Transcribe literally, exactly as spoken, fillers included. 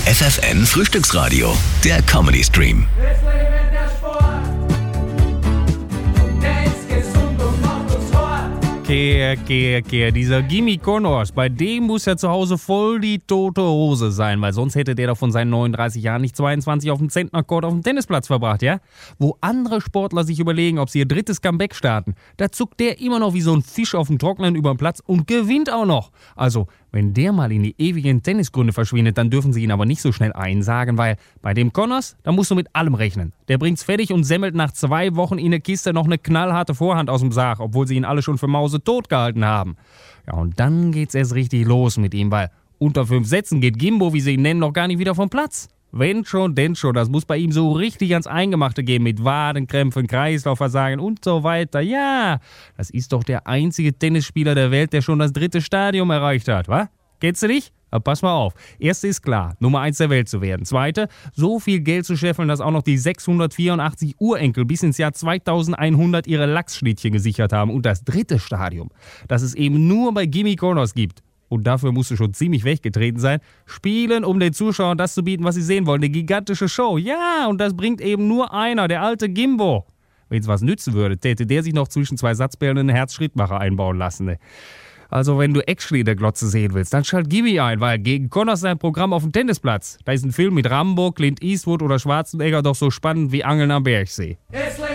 F F N Frühstücksradio, der Comedy Stream. Es lebe der Sport und der ist gesund und macht uns fort. Kehr, kehr, kehr, dieser Gimme Connors, bei dem muss ja zu Hause voll die tote Hose sein, weil sonst hätte der doch von seinen neununddreißig Jahren nicht zweiundzwanzig auf dem Zentnercourt auf dem Tennisplatz verbracht, ja? Wo andere Sportler sich überlegen, ob sie ihr drittes Comeback starten, da zuckt der immer noch wie so ein Fisch auf dem Trockenen über den Platz und gewinnt auch noch. Also, wenn der mal in die ewigen Tennisgründe verschwindet, dann dürfen sie ihn aber nicht so schnell einsagen, weil bei dem Connors, da musst du mit allem rechnen. Der bringt's fertig und semmelt nach zwei Wochen in der Kiste noch eine knallharte Vorhand aus dem Sarg, obwohl sie ihn alle schon für Mause tot gehalten haben. Ja, und dann geht's erst richtig los mit ihm, weil unter fünf Sätzen geht Gimbo, wie sie ihn nennen, noch gar nicht wieder vom Platz. Wenn schon, denn schon. Das muss bei ihm so richtig ans Eingemachte gehen mit Wadenkrämpfen, Kreislaufversagen und so weiter. Ja, das ist doch der einzige Tennisspieler der Welt, der schon das dritte Stadium erreicht hat, wa? Kennst du dich? Aber pass mal auf. Erste ist klar, Nummer eins der Welt zu werden. Zweite, so viel Geld zu scheffeln, dass auch noch die sechshundertvierundachtzig Urenkel bis ins Jahr zweitausendeinhundert ihre Lachsschnittchen gesichert haben. Und das dritte Stadium, das es eben nur bei Gimme Connors gibt. Und dafür musst du schon ziemlich weggetreten sein. Spielen, um den Zuschauern das zu bieten, was sie sehen wollen. Eine gigantische Show. Ja, und das bringt eben nur einer, der alte Gimbo. Wenn es was nützen würde, täte der sich noch zwischen zwei Satzbällen einen Herzschrittmacher einbauen lassen. Ne? Also wenn du Action in der Glotze sehen willst, dann schalt Gimme ein, weil gegen Connors sein Programm auf dem Tennisplatz. Da ist ein Film mit Rambo, Clint Eastwood oder Schwarzenegger doch so spannend wie Angeln am Bergsee. Es lebe